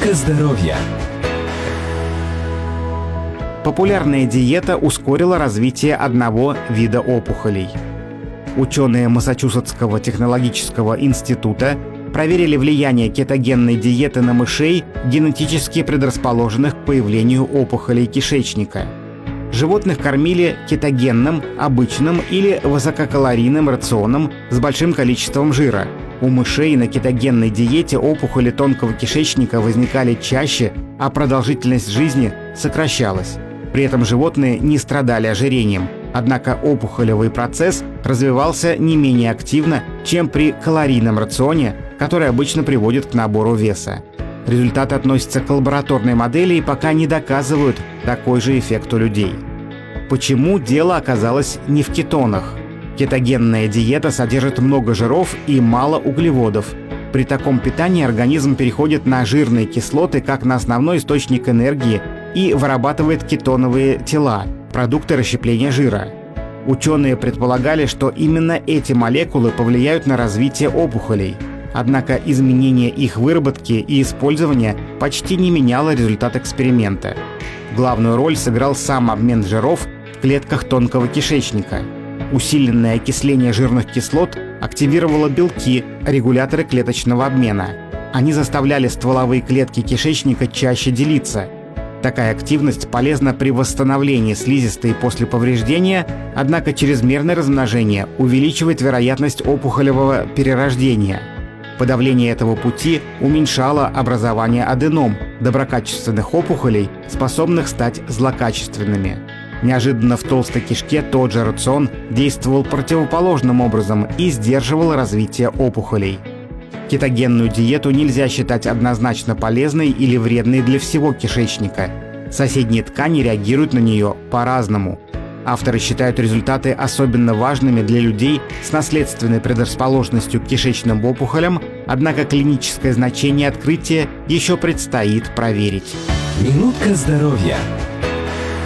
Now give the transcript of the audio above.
Минутка здоровья. Популярная диета ускорила развитие одного вида опухолей. Ученые Массачусетского технологического института проверили влияние кетогенной диеты на мышей, генетически предрасположенных к появлению опухолей кишечника. Животных кормили кетогенным, обычным или высококалорийным рационом с большим количеством жира. У мышей на кетогенной диете опухоли тонкого кишечника возникали чаще, а продолжительность жизни сокращалась. При этом животные не страдали ожирением, однако опухолевый процесс развивался не менее активно, чем при калорийном рационе, который обычно приводит к набору веса. Результаты относятся к лабораторной модели и пока не доказывают такой же эффект у людей. Почему дело оказалось не в кетонах? Кетогенная диета содержит много жиров и мало углеводов. При таком питании организм переходит на жирные кислоты как на основной источник энергии и вырабатывает кетоновые тела, продукты расщепления жира. Ученые предполагали, что именно эти молекулы повлияют на развитие опухолей. Однако изменение их выработки и использования почти не меняло результат эксперимента. Главную роль сыграл сам обмен жиров в клетках тонкого кишечника. Усиленное окисление жирных кислот активировало белки, регуляторы клеточного обмена. Они заставляли стволовые клетки кишечника чаще делиться. Такая активность полезна при восстановлении слизистой после повреждения, однако чрезмерное размножение увеличивает вероятность опухолевого перерождения. Подавление этого пути уменьшало образование аденом, доброкачественных опухолей, способных стать злокачественными. Неожиданно в толстой кишке тот же рацион действовал противоположным образом и сдерживал развитие опухолей. Кетогенную диету нельзя считать однозначно полезной или вредной для всего кишечника. Соседние ткани реагируют на нее по-разному. Авторы считают результаты особенно важными для людей с наследственной предрасположенностью к кишечным опухолям, однако клиническое значение открытия еще предстоит проверить. Минутка здоровья.